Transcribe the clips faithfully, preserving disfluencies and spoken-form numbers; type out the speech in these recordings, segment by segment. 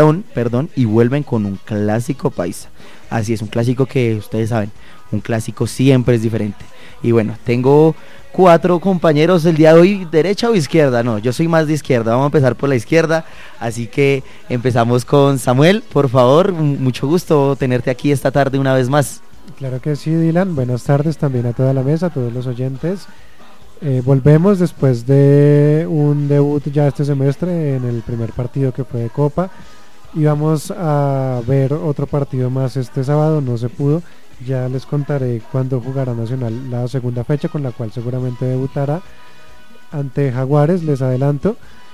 perdón, perdón, y vuelven con un clásico paisa. Así es, un clásico que ustedes saben, un clásico siempre es diferente. Y bueno, tengo cuatro compañeros el día de hoy, ¿derecha o izquierda? No, yo soy más de izquierda, vamos a empezar por la izquierda, así que empezamos con Samuel, por favor, mucho gusto tenerte aquí esta tarde una vez más. Claro que sí, Dylan, buenas tardes también a toda la mesa, a todos los oyentes. Eh, volvemos después de un debut ya este semestre en el primer partido que fue de Copa, y vamos a ver otro partido más este sábado, no se pudo. Ya les contaré cuándo jugará Nacional la segunda fecha, con la cual seguramente debutará ante Jaguares, les adelanto.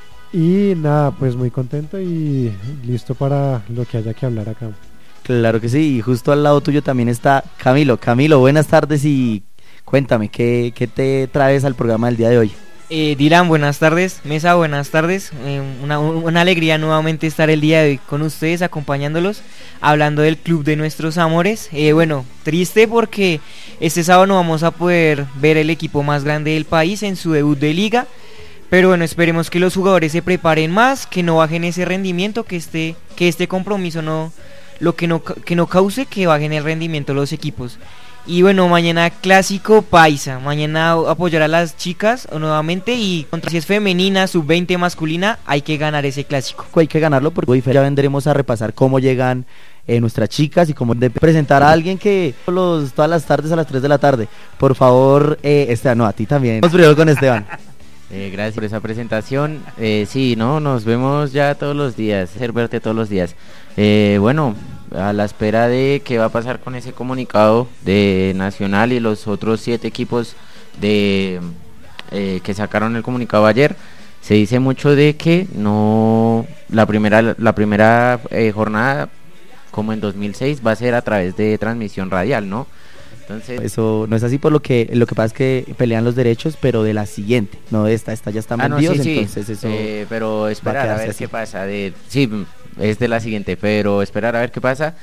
Y nada, pues muy contento y listo para lo que haya que hablar acá. Claro que sí, y justo al lado tuyo también está Camilo. Camilo, buenas tardes y cuéntame, ¿qué, qué te traes al programa del día de hoy? Eh, Dylan, buenas tardes. Mesa, buenas tardes. Eh, una, una alegría nuevamente estar el día de hoy con ustedes, acompañándolos, hablando del club de nuestros amores. Eh, bueno, triste porque este sábado no vamos a poder ver el equipo más grande del país en su debut de liga. Pero bueno, esperemos que los jugadores se preparen más, que no bajen ese rendimiento, que este, que este compromiso no, lo que no, que no cause que bajen el rendimiento los equipos. Y bueno, mañana clásico paisa, mañana apoyar a las chicas nuevamente, y contra si es femenina, sub veinte masculina, hay que ganar ese clásico. Hay que ganarlo porque hoy ya vendremos a repasar cómo llegan eh, nuestras chicas y cómo de presentar a alguien que los, todas las tardes a las tres de la tarde. Por favor, eh, Esteban, no, a ti también. Vamos primero con Esteban. Eh, gracias por esa presentación. Eh, sí, no, nos vemos ya todos los días, hacer verte todos los días. Eh, bueno, a la espera de qué va a pasar con ese comunicado de Nacional y los otros siete equipos de eh, que sacaron el comunicado ayer. Se dice mucho de que no la primera la primera eh, jornada, como en dos mil seis, va a ser a través de transmisión radial, ¿no? Entonces, eso no es así, por lo que lo que pasa es que pelean los derechos, pero de la siguiente, no de esta, esta ya están ah, vendidos, no, sí, entonces sí. eso eh, pero esperar a, a ver así. qué pasa, de sí, es de la siguiente, pero esperar a ver qué pasa.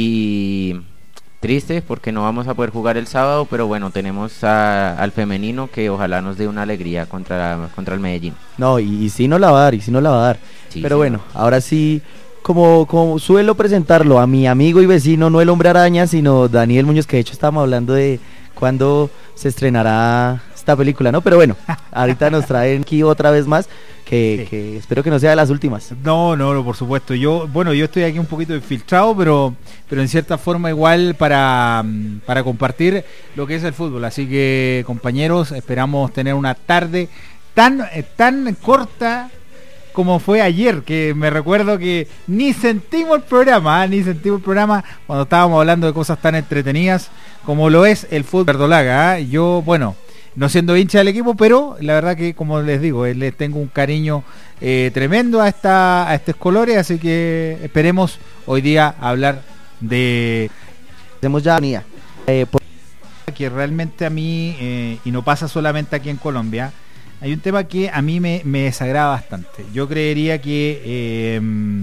Y triste porque no vamos a poder jugar el sábado, pero bueno, tenemos a, al femenino que ojalá nos dé una alegría contra, contra el Medellín. No, y, y sí no la va a dar, y sí no la va a dar, sí, pero sí, bueno, no. Ahora sí, como, como suelo presentarlo a mi amigo y vecino, no el hombre araña, sino Daniel Muñoz, que de hecho estábamos hablando de cuándo se estrenará esta película, ¿no? Pero bueno, ahorita nos traen aquí otra vez más, que, sí. que espero que no sea de las últimas. No, no, no, por supuesto. Yo, bueno, yo estoy aquí un poquito infiltrado, pero, pero en cierta forma igual para, para compartir lo que es el fútbol. Así que, compañeros, esperamos tener una tarde tan, tan corta como fue ayer, que me recuerdo que ni sentimos el programa, ¿eh? ni sentimos el programa cuando estábamos hablando de cosas tan entretenidas como lo es el fútbol verdolaga. ¿eh? Yo, bueno, no siendo hincha del equipo, pero la verdad que, como les digo, eh, les tengo un cariño eh, tremendo a esta a estos colores, así que esperemos hoy día hablar de... Tenemos ya mía. Eh, por... Que realmente a mí, eh, y no pasa solamente aquí en Colombia, hay un tema que a mí me, me desagrada bastante. Yo creería que, eh,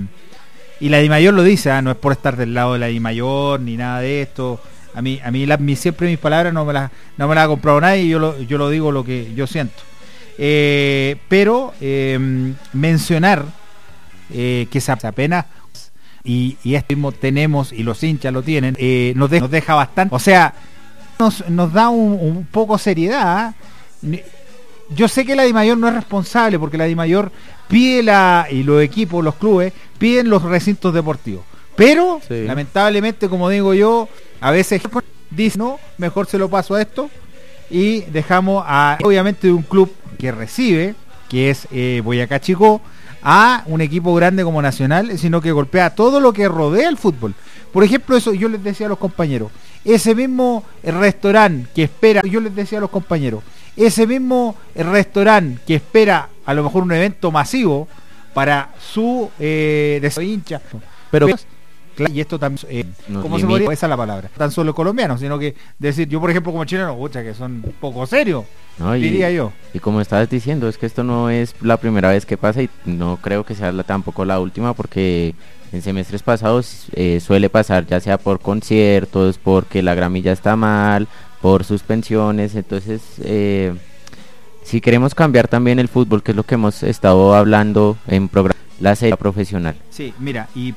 y la DIMAYOR lo dice, ¿eh? no es por estar del lado de la DIMAYOR ni nada de esto. A mí, a mí, la, mi, siempre mis palabras no me las no me las ha comprado nadie, y yo lo, yo lo digo lo que yo siento. Eh, pero eh, mencionar eh, que esa apenas y, y esto mismo tenemos, y los hinchas lo tienen, eh, nos, de, nos deja bastante. O sea, nos, nos da un, un poco seriedad. ¿eh? Yo sé que la DIMAYOR no es responsable, porque la DIMAYOR pide la, y los equipos, los clubes, piden los recintos deportivos. Pero, sí. lamentablemente, como digo yo, a veces dicen, no, mejor se lo paso a esto, y dejamos a, obviamente, de un club que recibe, que es eh, Boyacá Chicó, a un equipo grande como Nacional, sino que golpea todo lo que rodea el fútbol. Por ejemplo, eso yo les decía a los compañeros, ese mismo restaurante que espera, yo les decía a los compañeros, ese mismo restaurante que espera a lo mejor un evento masivo para su eh, de su hincha, pero, pero y esto también eh, ¿cómo se podría? Esa es la palabra, tan solo colombianos, sino que decir, yo por ejemplo como chileno, pucha, que son poco serios, no, diría y, yo. Y como estabas diciendo, es que esto no es la primera vez que pasa, y no creo que sea la, tampoco la última, porque en semestres pasados eh, suele pasar, ya sea por conciertos, porque la gramilla está mal, por suspensiones. Entonces eh, si queremos cambiar también el fútbol, que es lo que hemos estado hablando en programa, la serie profesional. Sí, mira, y